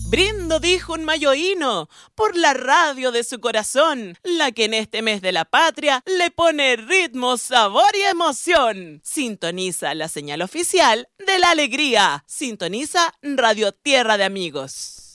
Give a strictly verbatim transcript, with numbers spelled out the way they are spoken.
Brindo, dijo un mayoíno, por la radio de su corazón, la que en este mes de la patria le pone ritmo, sabor y emoción. Sintoniza la señal oficial de la alegría. Sintoniza Radio Tierra de Amigos.